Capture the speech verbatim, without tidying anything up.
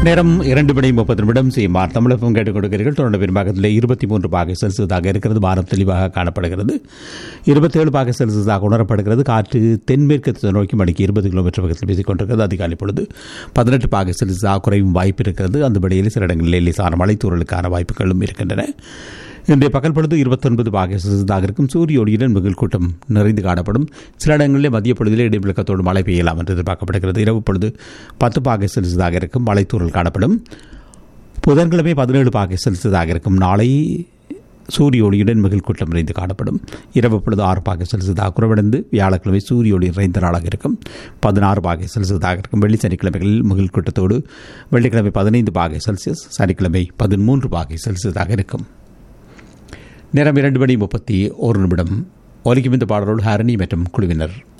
நேரம் இரண்டு மணி முப்பது நிமிடம் செய்யுமாறு தமிழகம் கேட்டுக் கொடுக்கிறீர்கள். தொடர்ந்து பெரும்பாகத்தில் இருபத்தி மூன்று பாகை செல்சியஸாக இருக்கிறது. வானம் தெளிவாக காணப்படுகிறது. இருபத்தேழு பாகை செல்சியஸாக உணரப்படுகிறது. காற்று தென்மேற்கு நோக்கி மணிக்கு இருபது கிலோமீட்டர் வேகத்தில் வீசிக் கொண்டிருக்கிறது. அதிகாலை பொழுது பதினெட்டு பாகை செல்சியஸாக குறையும் வாய்ப்பு இருக்கிறது. அந்த வழியில் சில இடங்களில் லேசான மழைத்தூறலுக்கான வாய்ப்புகளும் இருக்கின்றன. இன்றைய பகல் பொழுது இருபத்தொன்பது பாகை செல்சியஸாக இருக்கும். சூரிய ஒளியுடன் மிகுல் கூட்டம் நிறைந்து காணப்படும். சில இடங்களில் மதிய பொழுதில் இடைவிலக்கத்தோடு மழை பெய்யலாம் என்று எதிர்பார்க்கப்படுகிறது. இரவு பொழுது பத்து பாகை செல்சியஸாக இருக்கும். மழைத்தூறல் காணப்படும். புதன்கிழமை பதினேழு பாகை செல்சியஸாக இருக்கும். நாளை சூரிய ஒளியுடன் மிகுல் கூட்டம் நிறைந்து காணப்படும். இரவு பொழுது ஆறு பாகை செல்சியஸாக குறைவடைந்து வியாழக்கிழமை சூரிய ஒளி நிறைந்த நாளாக இருக்கும். பதினாறு பாகை செல்சியஸாக இருக்கும். வெள்ளி சனிக்கிழமைகளில் மிகுல் கூட்டத்தோடு வெள்ளிக்கிழமை பதினைந்து பாகை செல்சியஸ், சனிக்கிழமை பதிமூன்று பாகை செல்சியஸாக இருக்கும். நேரம் இரண்டு மணி முப்பத்தி ஒரு நிமிடம். ஒலிக்கும் இந்த பாடலோடு ஹரணி மற்றும் குழுவினர்.